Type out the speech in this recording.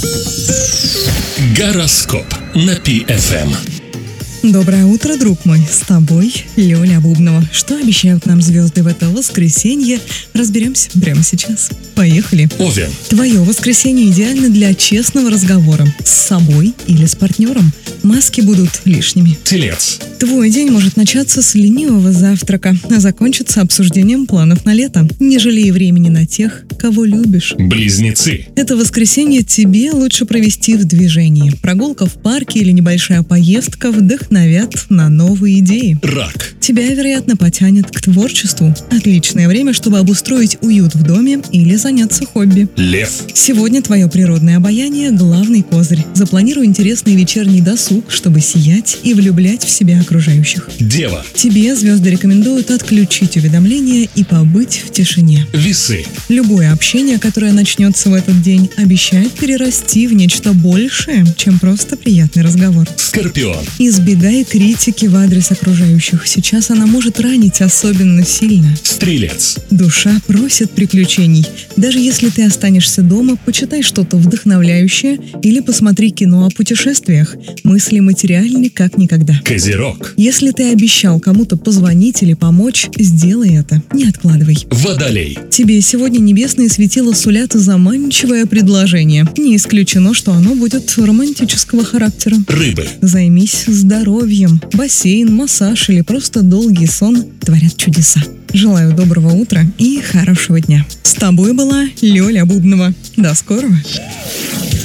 Гороскоп на ПФМ. Доброе утро, друг мой. С тобой Лёля Бубнова. Что обещают нам звезды в это воскресенье, разберемся прямо сейчас. Поехали. Овен. Твое воскресенье идеально для честного разговора с собой или с партнером. Маски будут лишними. Телец. Твой день может начаться с ленивого завтрака, а закончиться обсуждением планов на лето. Не жалей времени на тех, кого любишь. Близнецы. Это воскресенье тебе лучше провести в движении. Прогулка в парке или небольшая поездка вдохновят на новые идеи. Рак. Тебя, вероятно, потянет к творчеству. Отличное время, чтобы обустроить уют в доме или заняться хобби. Лев. Сегодня твое природное обаяние – главный козырь. Запланируй интересный вечерний досуг, чтобы сиять и влюблять в себя окружающих. Дева. Тебе звезды рекомендуют отключить уведомления и побыть в тишине. Весы. Любое общение, которое начнется в этот день, обещает перерасти в нечто большее, чем просто приятный разговор. Скорпион. Избегай критики в адрес окружающих. Сейчас она может ранить особенно сильно. Стрелец. Душа просит приключений. Даже если ты останешься дома, почитай что-то вдохновляющее или посмотри кино о путешествиях. Мысли материальны как никогда. Козерог. Если ты обещал кому-то позвонить или помочь, сделай это. Не откладывай. Водолей. Тебе сегодня небесные светила сулят заманчивое предложение. Не исключено, что оно будет романтического характера. Рыбы. Займись здоровьем. Бассейн, массаж или просто долгий сон творят чудеса. Желаю доброго утра и хорошего дня. С тобой была Лёля Бубнова. До скорого.